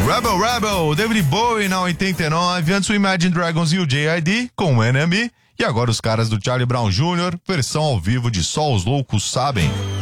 Rebel Rebel, David Bowie na 89, antes o Imagine Dragons e o J.I.D. com o NME, e agora os caras do Charlie Brown Jr., versão ao vivo de Só os Loucos Sabem.